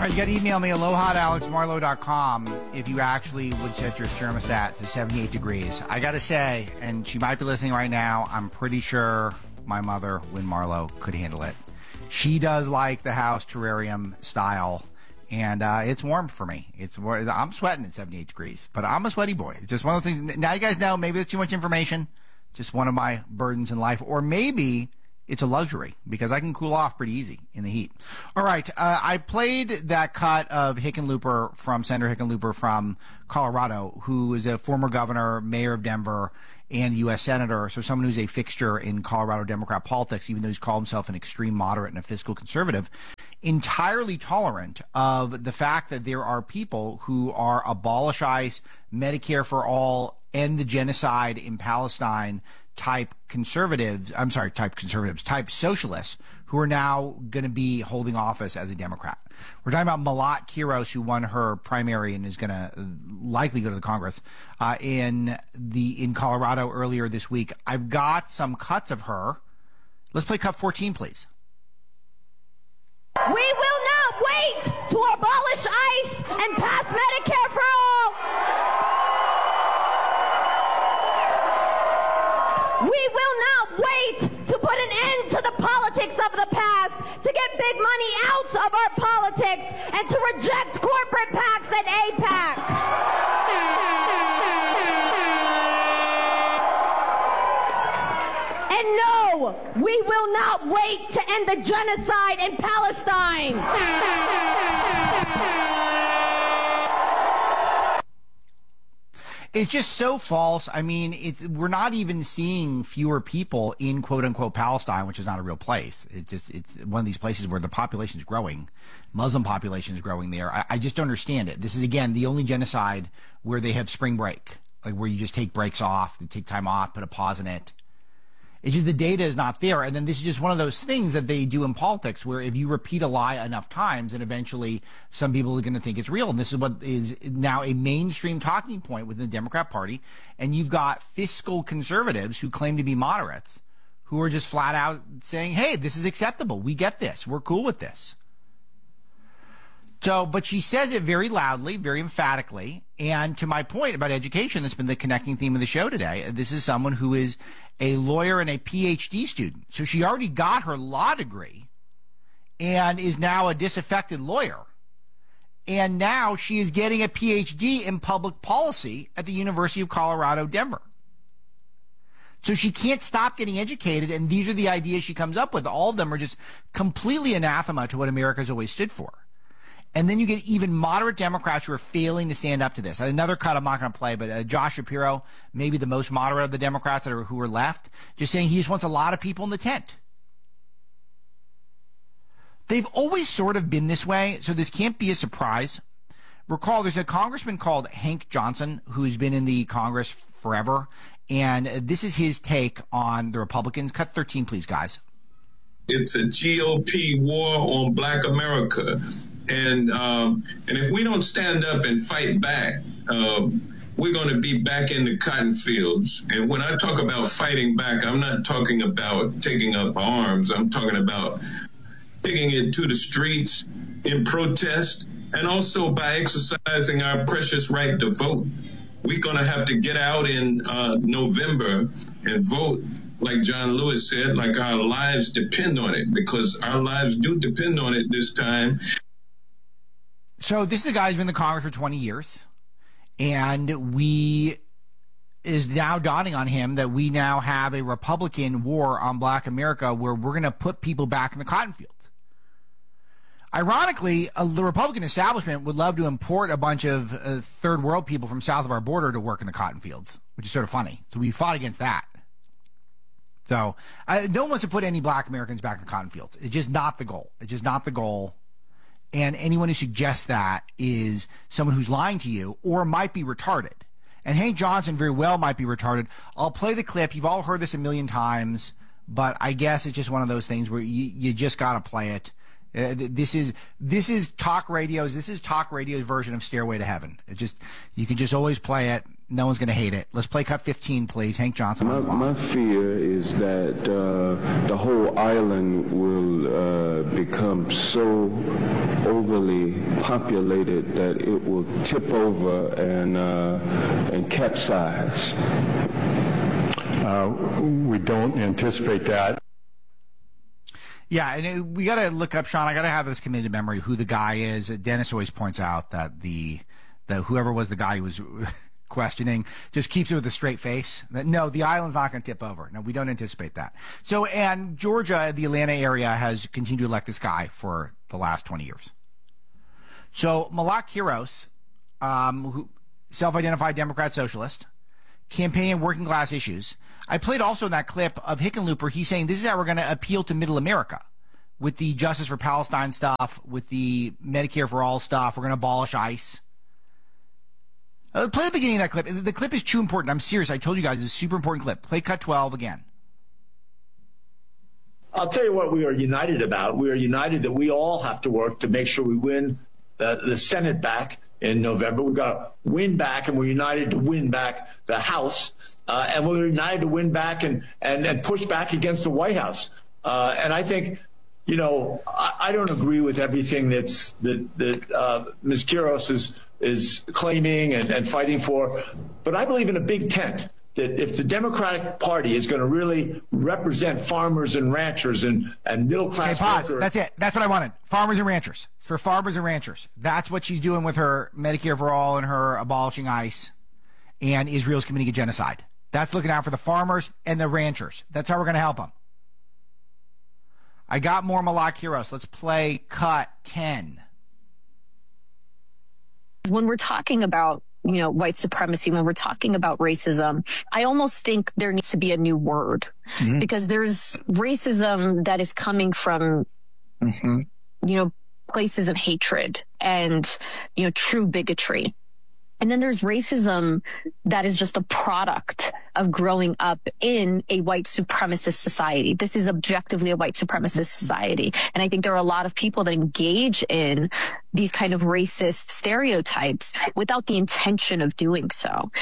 right, you got to email me, aloha@alexmarlowe.com, if you actually would set your thermostat to 78 degrees. I got to say, and she might be listening right now, I'm pretty sure my mother, Lynn Marlowe, could handle it. She does like the house terrarium style, and it's warm for me. I'm sweating at 78 degrees, but I'm a sweaty boy. It's just one of the things. Now you guys know, maybe that's too much information. Just one of my burdens in life. Or maybe it's a luxury because I can cool off pretty easy in the heat. All right. I played that cut of Hickenlooper from Senator Hickenlooper from Colorado, who is a former governor, mayor of Denver, and U.S. Senator. So someone who's a fixture in Colorado Democrat politics, even though he's called himself an extreme moderate and a fiscal conservative, entirely tolerant of the fact that there are people who are abolish ICE, Medicare for all, end the genocide in Palestine type socialists who are now going to be holding office as a Democrat. We're talking about Malat Kiros, who won her primary and is going to likely go to the Congress in Colorado earlier this week. I've got some cuts of her. Let's play cut 14, please. We will not wait to abolish ICE and pass Medicare for all. We will not wait to put an end to the politics of the past, to get big money out of our politics, and to reject corporate PACs and AIPAC. And no, we will not wait to end the genocide in Palestine. It's just so false. I mean, we're not even seeing fewer people in quote unquote Palestine, which is not a real place. It's one of these places where the population is growing. Muslim population is growing there. I just don't understand it. This is, again, the only genocide where they have spring break, like where you just take breaks off, you take time off, put a pause in it. It's just the data is not there. And then this is just one of those things that they do in politics where if you repeat a lie enough times, and eventually some people are going to think it's real. And this is what is now a mainstream talking point within the Democrat Party. And you've got fiscal conservatives who claim to be moderates who are just flat out saying, hey, this is acceptable. We get this. We're cool with this. So, but she says it very loudly, very emphatically. And to my point about education, that's been the connecting theme of the show today. This is someone who is a lawyer and a PhD student. So she already got her law degree and is now a disaffected lawyer. And now she is getting a PhD in public policy at the University of Colorado, Denver. So she can't stop getting educated, and these are the ideas she comes up with. All of them are just completely anathema to what America's always stood for. And then you get even moderate Democrats who are failing to stand up to this. Another cut I'm not going to play, but Josh Shapiro, maybe the most moderate of the Democrats who are left, just saying he just wants a lot of people in the tent. They've always sort of been this way, so this can't be a surprise. Recall, there's a congressman called Hank Johnson who's been in the Congress forever, and this is his take on the Republicans. Cut 13, please, guys. It's a GOP war on Black America. And if we don't stand up and fight back, we're going to be back in the cotton fields. And when I talk about fighting back, I'm not talking about taking up arms. I'm talking about taking it to the streets in protest and also by exercising our precious right to vote. We're going to have to get out in November and vote. Like John Lewis said, like our lives depend on it, because our lives do depend on it this time. So this is a guy who's been in the Congress for 20 years, and is now dawning on him that we now have a Republican war on Black America where we're going to put people back in the cotton fields. Ironically, the Republican establishment would love to import a bunch of third world people from south of our border to work in the cotton fields, which is sort of funny. So we fought against that. So no one wants to put any Black Americans back in the cotton fields. It's just not the goal. It's just not the goal. And anyone who suggests that is someone who's lying to you or might be retarded. And Hank Johnson very well might be retarded. I'll play the clip. You've all heard this a million times, but I guess it's just one of those things where you just got to play it. This is talk radio's. This is talk radio's version of Stairway to Heaven. You can just always play it. No one's going to hate it. Let's play cut 15, please. Hank Johnson. My fear is that the whole island will become so overly populated that it will tip over and capsize. We don't anticipate that. Yeah, and we got to look up, Sean. I got to have this committed memory who the guy is. Dennis always points out that the whoever was the guy who was questioning just keeps it with a straight face. That no, the island's not going to tip over. No, we don't anticipate that. So, and Georgia, the Atlanta area, has continued to elect this guy for the last 20 years. So Malak Qiros, who self-identified Democrat socialist, campaigning working class issues. I played also in that clip of Hickenlooper. He's saying this is how we're going to appeal to middle America with the Justice for Palestine stuff, with the Medicare for All stuff. We're going to abolish ICE. Play the beginning of that clip. The clip is too important. I'm serious. I told you guys it's a super important clip. Play cut 12 again. I'll tell you what we are united about. We are united that we all have to work to make sure we win the Senate back in November. We've got to win back, and we're united to win back the House. And we're united to win back and push back against the White House. And I think, you know, I don't agree with everything that Ms. Qiros is claiming and fighting for. But I believe in a big tent, that if the Democratic Party is going to really represent farmers and ranchers and middle-class pause. workers. That's it. That's what I wanted. Farmers and ranchers. It's for farmers and ranchers. That's what she's doing with her Medicare for All and her abolishing ICE, and Israel's committing a genocide. That's looking out for the farmers and the ranchers. That's how we're going to help them. I got more Malak Qiros. Let's play cut 10. When we're talking about, you know, white supremacy, when we're talking about racism, I almost think there needs to be a new word, because there's racism that is coming from, you know, places of hatred and, you know, true bigotry. And then there's racism that is just a product of growing up in a white supremacist society. This is objectively a white supremacist society. And I think there are a lot of people that engage in these kind of racist stereotypes without the intention of doing so.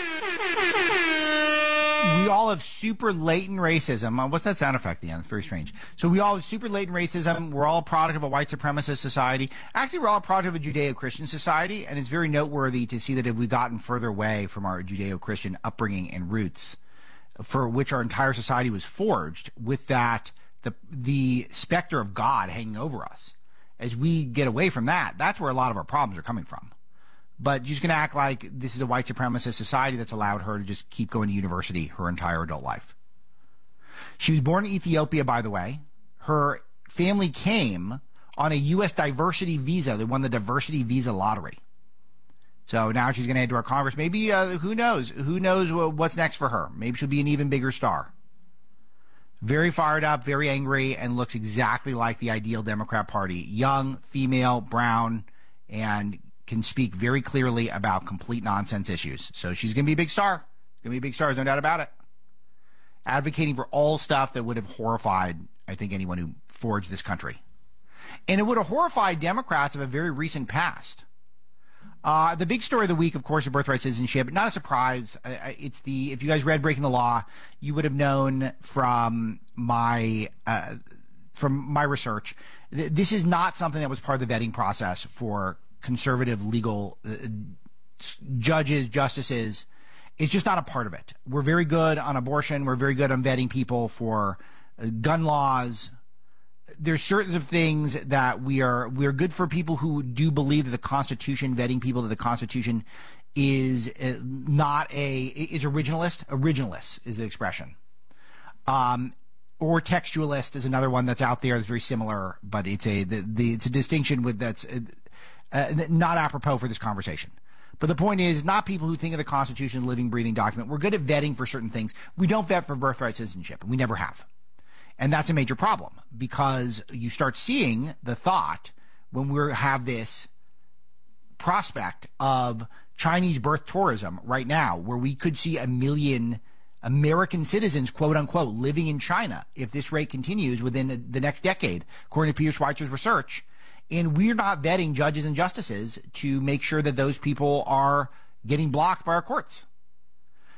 We all have super latent racism. What's that sound effect at the end? It's very strange. So we all have super latent racism. We're all a product of a white supremacist society. Actually, we're all a product of a Judeo-Christian society, and it's very noteworthy to see that if we've gotten further away from our Judeo-Christian upbringing and roots, for which our entire society was forged, with that, the specter of God hanging over us. As we get away from that, that's where a lot of our problems are coming from. But she's going to act like this is a white supremacist society that's allowed her to just keep going to university her entire adult life. She was born in Ethiopia, by the way. Her family came on a U.S. diversity visa. They won the diversity visa lottery. So now she's going to head to our Congress. Maybe, who knows? Who knows what's next for her? Maybe she'll be an even bigger star. Very fired up, very angry, and looks exactly like the ideal Democrat Party. Young, female, brown, and can speak very clearly about complete nonsense issues. So she's going to be a big star. Going to be a big star, there's no doubt about it. Advocating for all stuff that would have horrified, I think, anyone who forged this country. And it would have horrified Democrats of a very recent past. The big story of the week, of course, is birthright citizenship. Not a surprise. If you guys read Breaking the Law, you would have known from my research. This is not something that was part of the vetting process for conservative legal judges, justices. It's just not a part of it. We're very good on abortion. We're very good on vetting people for gun laws. There's certain things that we are good for people who do believe that the Constitution, vetting people that the Constitution is is originalist. Originalist is the expression. Or textualist is another one that's out there that's very similar, but it's a distinction that's not apropos for this conversation. But the point is, not people who think of the Constitution as a living, breathing document. We're good at vetting for certain things. We don't vet for birthright citizenship, and we never have. And that's a major problem, because you start seeing the thought when we have this prospect of Chinese birth tourism right now, where we could see 1 million American citizens, quote unquote, living in China if this rate continues within the next decade, according to Peter Schweizer's research. And we're not vetting judges and justices to make sure that those people are getting blocked by our courts.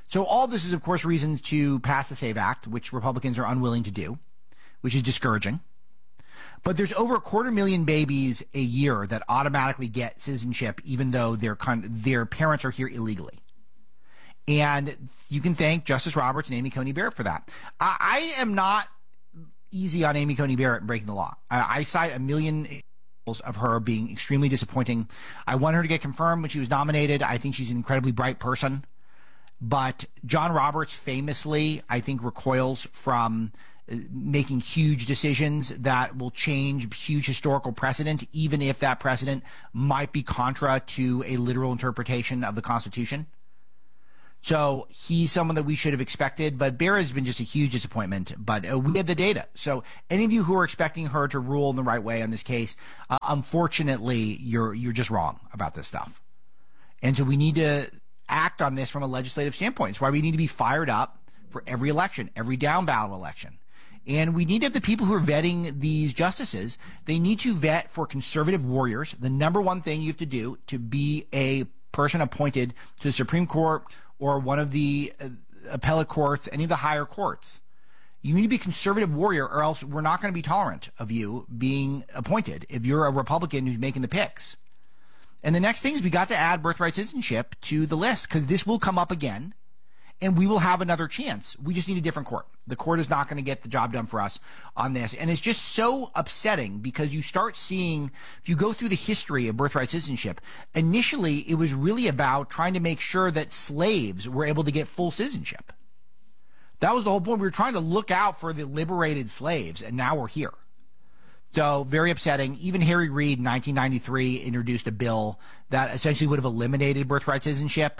So all this is, of course, reasons to pass the SAVE Act, which Republicans are unwilling to do, which is discouraging. But there's over 250,000 babies a year that automatically get citizenship, even though their parents are here illegally. And you can thank Justice Roberts and Amy Coney Barrett for that. I am not easy on Amy Coney Barrett breaking the law. I cite a million examples of her being extremely disappointing. I want her to get confirmed when she was nominated. I think she's an incredibly bright person. But John Roberts famously, I think, recoils from making huge decisions that will change huge historical precedent, even if that precedent might be contra to a literal interpretation of the Constitution. So he's someone that we should have expected, but Barrett has been just a huge disappointment. But we have the data. So any of you who are expecting her to rule in the right way on this case, unfortunately, you're just wrong about this stuff. And so we need to act on this from a legislative standpoint. It's why we need to be fired up for every election, every down ballot election. And we need to have the people who are vetting these justices. They need to vet for conservative warriors. The number one thing you have to do to be a person appointed to the Supreme Court or one of the appellate courts, any of the higher courts, you need to be a conservative warrior, or else we're not going to be tolerant of you being appointed if you're a Republican who's making the picks. And the next thing is we got to add birthright citizenship to the list, because this will come up again, and we will have another chance. We just need a different court. The court is not going to get the job done for us on this. And it's just so upsetting, because you start seeing, if you go through the history of birthright citizenship, initially it was really about trying to make sure that slaves were able to get full citizenship. That was the whole point. We were trying to look out for the liberated slaves, and now we're here. So very upsetting. Even Harry Reid in 1993 introduced a bill that essentially would have eliminated birthright citizenship.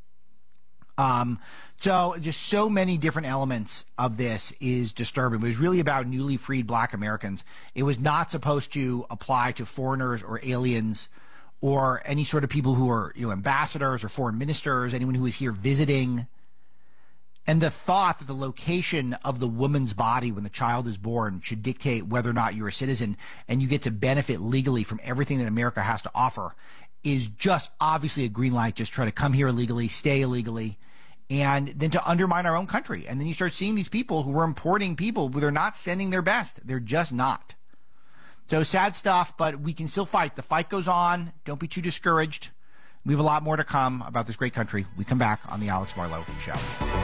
So just so many different elements of this is disturbing. It was really about newly freed black Americans. It was not supposed to apply to foreigners or aliens or any sort of people who are, ambassadors or foreign ministers, anyone who is here visiting. And the thought that the location of the woman's body when the child is born should dictate whether or not you're a citizen and you get to benefit legally from everything that America has to offer is just obviously a green light. Just try to come here illegally, stay illegally, and then to undermine our own country. And then you start seeing these people who are importing people who they're not sending their best. They're just not. So sad stuff, but we can still fight. The fight goes on. Don't be too discouraged. We have a lot more to come about this great country. We come back on the Alex Marlow Show.